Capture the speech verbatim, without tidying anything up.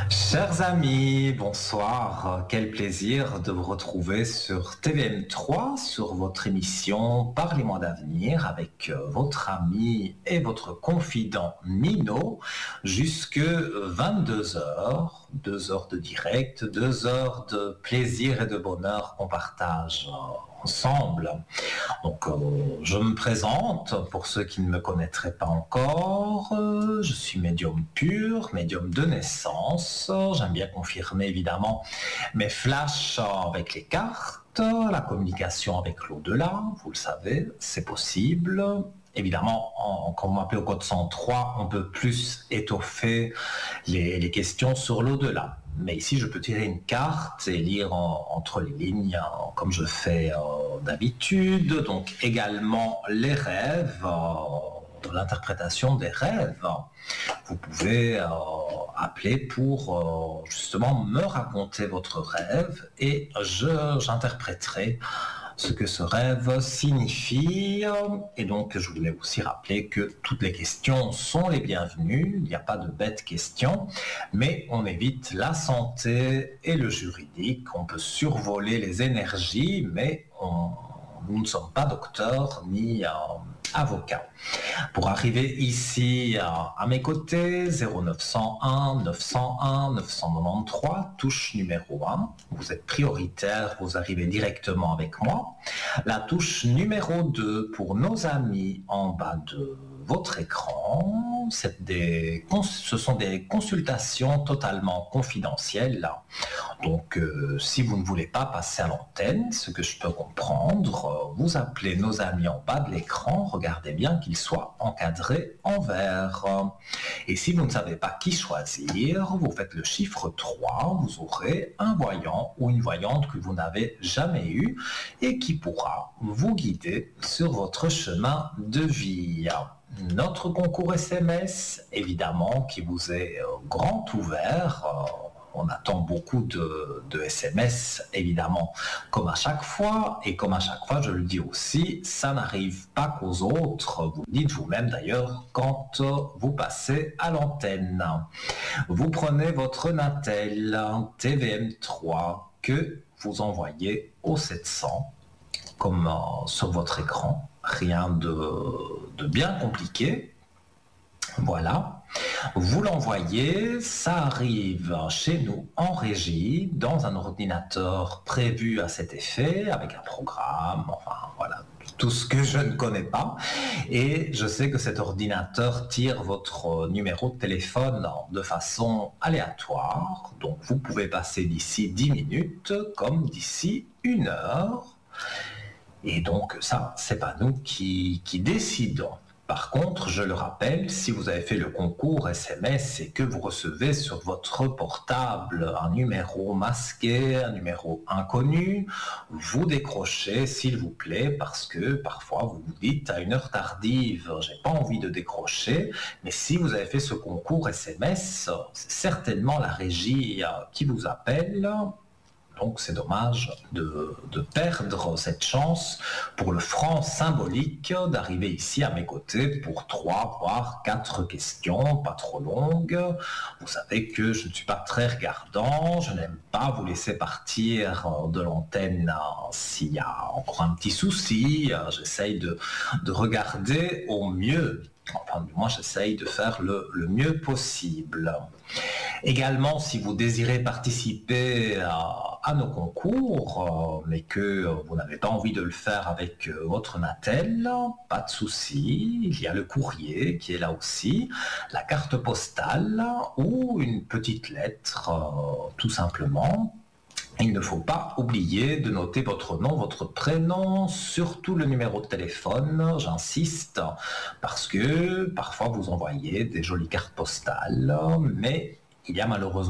Chers amis, bonsoir. Quel plaisir de vous retrouver sur T V M trois, sur votre émission Parlez-moi d'avenir avec euh, votre ami et votre confident Nino, jusque vingt-deux heures, deux heures de direct, deux heures de plaisir et de bonheur qu'on partage euh, ensemble. Donc, euh, je me présente pour ceux qui ne me connaîtraient pas encore. Euh, je suis médium pur, médium de naissance. J'aime bien confirmer évidemment mes flashs avec les cartes, la communication avec l'au-delà. Vous le savez, c'est possible. Évidemment, en, quand vous m'appelez au code cent trois, on peut plus étoffer les, les questions sur l'au-delà. Mais ici, je peux tirer une carte et lire en, entre les lignes, en, comme je fais euh, d'habitude. Donc également les rêves, euh, l'interprétation des rêves. Vous pouvez euh, appeler pour euh, justement me raconter votre rêve et je, j'interpréterai ce que ce rêve signifie. Et donc, je voulais aussi rappeler que toutes les questions sont les bienvenues. Il n'y a pas de bêtes questions, mais on évite la santé et le juridique. On peut survoler les énergies, mais on, nous ne sommes pas docteurs ni euh, avocats. Pour arriver ici à, à mes côtés, zéro neuf cent un neuf cent un neuf cent quatre-vingt-treize, touche numéro un. Vous êtes prioritaire, vous arrivez directement avec moi. La touche numéro deux pour nos amis en bas de votre écran. C'est des, ce sont des consultations totalement confidentielles. Donc, euh, si vous ne voulez pas passer à l'antenne, ce que je peux comprendre, vous appelez nos amis en bas de l'écran. Regardez bien qu'ils soient encadrés en vert. Et si vous ne savez pas qui choisir, vous faites le chiffre trois. Vous aurez un voyant ou une voyante que vous n'avez jamais eu et qui pourra vous guider sur votre chemin de vie. Notre concours S M S, évidemment, qui vous est euh, grand ouvert. Euh, on attend beaucoup de, de S M S, évidemment, comme à chaque fois. Et comme à chaque fois, je le dis aussi, ça n'arrive pas qu'aux autres. Vous le dites vous-même d'ailleurs quand euh, vous passez à l'antenne. Vous prenez votre Natel T V M trois que vous envoyez au sept cents, comme euh, sur votre écran. Rien de, de bien compliqué. Voilà. Vous l'envoyez, ça arrive chez nous en régie, dans un ordinateur prévu à cet effet, avec un programme, enfin voilà, tout ce que je ne connais pas. Et je sais que cet ordinateur tire votre numéro de téléphone de façon aléatoire. Donc vous pouvez passer d'ici dix minutes comme d'ici une heure. Et donc ça, c'est pas nous qui, qui décidons. Par contre, je le rappelle, si vous avez fait le concours S M S et que vous recevez sur votre portable un numéro masqué, un numéro inconnu, vous décrochez s'il vous plaît, parce que parfois vous vous dites à une heure tardive, j'ai pas envie de décrocher, mais si vous avez fait ce concours S M S, c'est certainement la régie qui vous appelle. Donc c'est dommage de, de perdre cette chance pour le franc symbolique d'arriver ici à mes côtés pour trois voire quatre questions, pas trop longues. Vous savez que je ne suis pas très regardant, je n'aime pas vous laisser partir de l'antenne s'il y a encore un petit souci. J'essaye de, de regarder au mieux. Enfin, du moins, j'essaye de faire le, le mieux possible. Également, si vous désirez participer à, à nos concours, euh, mais que euh, vous n'avez pas envie de le faire avec euh, votre Natel, pas de souci. Il y a le courrier qui est là aussi, la carte postale ou une petite lettre, euh, tout simplement. Il ne faut pas oublier de noter votre nom, votre prénom, surtout le numéro de téléphone, j'insiste, parce que parfois vous envoyez des jolies cartes postales, mais il y a malheureusement